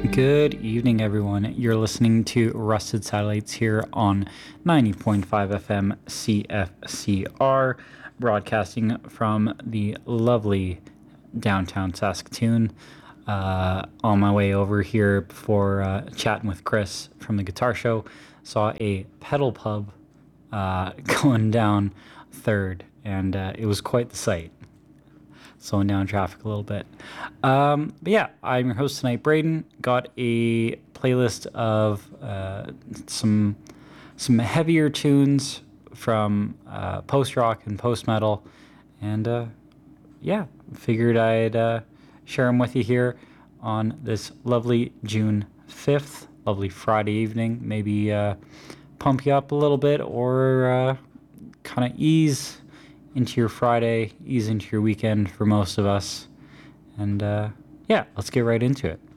Good evening, everyone. You're listening to Rusted Satellites here on 90.5 FM CFCR, broadcasting from the lovely downtown Saskatoon. On my way over here before chatting with Chris from the Guitar Show, saw a pedal pub going down Third, and it was quite the sight. Slowing down traffic a little bit. But yeah, I'm your host tonight, Braden. Got a playlist of some heavier tunes from post-rock and post-metal. And yeah, figured I'd share them with you here on this lovely June 5th, lovely Friday evening. Maybe pump you up a little bit or kind of ease into your Friday, ease into your weekend for most of us. And yeah, let's get right into it.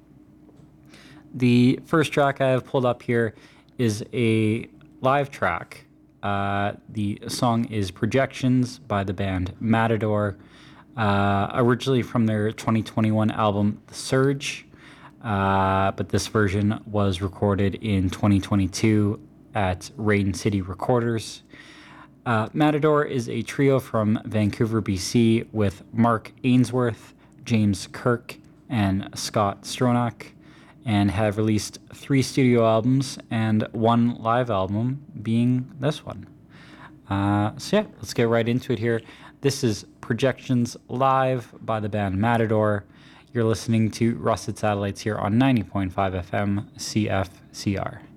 The first track I have pulled up here is a live track. The song is Projections by the band Matador, originally from their 2021 album The Surge, but this version was recorded in 2022 at Rain City Recorders. Matador is a trio from Vancouver, BC, with Mark Ainsworth, James Kirk, and Scott Stronach, and have released 3 studio albums and 1 live album, being this one. So yeah, let's get right into it here. This is Projections live by the band Matador. You're listening to Rusted Satellites here on 90.5 FM CFCR.